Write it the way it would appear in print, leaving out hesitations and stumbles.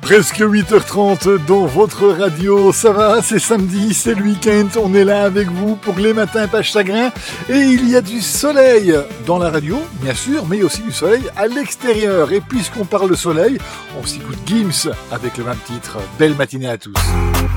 Presque 8h30 dans votre radio, ça va, c'est samedi, c'est le week-end, on est là avec vous pour les matins pas chagrin et il y a du soleil dans la radio, bien sûr, mais aussi du soleil à l'extérieur. Et puisqu'on parle de soleil, on s'écoute Gims avec le même titre. Belle matinée à tous.